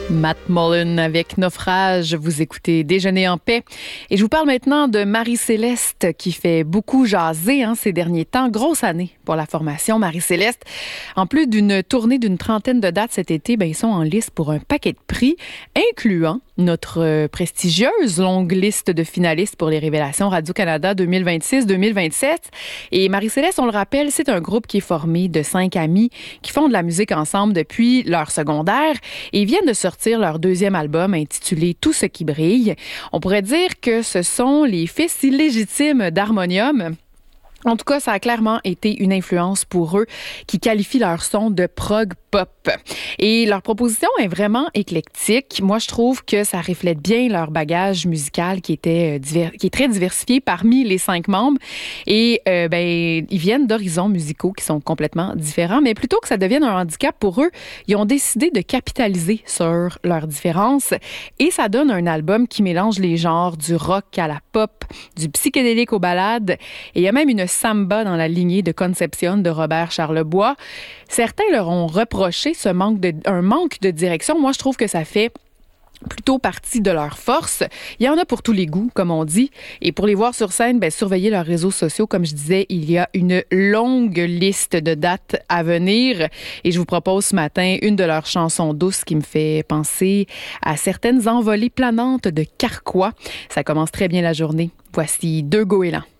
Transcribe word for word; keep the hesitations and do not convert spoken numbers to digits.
Matt Mullen avec Naufrage. Vous écoutez Déjeuner en paix. Et je vous parle maintenant de Marie-Céleste qui fait beaucoup jaser hein, ces derniers temps. Grosse année pour la formation Marie-Céleste. En plus d'une tournée d'une trentaine de dates cet été, ben, ils sont en lice pour un paquet de prix, incluant notre prestigieuse longue liste de finalistes pour les Révélations Radio-Canada deux mille vingt-six deux mille vingt-sept. Et Marie-Céleste, on le rappelle, c'est un groupe qui est formé de cinq amis qui font de la musique ensemble depuis leur secondaire et ils viennent de sortir leur deuxième album intitulé Tout ce qui brille. On pourrait dire que ce sont les fils illégitimes d'Harmonium. En tout cas, ça a clairement été une influence pour eux qui qualifient leur son de prog pop. Et leur proposition est vraiment éclectique. Moi, je trouve que ça reflète bien leur bagage musical qui était divers, qui est très diversifié parmi les cinq membres. Et euh, ben, ils viennent d'horizons musicaux qui sont complètement différents. Mais plutôt que ça devienne un handicap pour eux, ils ont décidé de capitaliser sur leurs différences. Et ça donne un album qui mélange les genres du rock à la pop, du psychédélique aux ballades. Et il y a même une samba dans la lignée de Concepción de Robert Charlebois. Certains leur ont reproché ce manque de, un manque de direction. Moi, je trouve que ça fait plutôt partie de leur force. Il y en a pour tous les goûts, comme on dit. Et pour les voir sur scène, ben, surveillez leurs réseaux sociaux. Comme je disais, il y a une longue liste de dates à venir. Et je vous propose ce matin une de leurs chansons douces qui me fait penser à certaines envolées planantes de Carquois. Ça commence très bien la journée. Voici Deux goélands.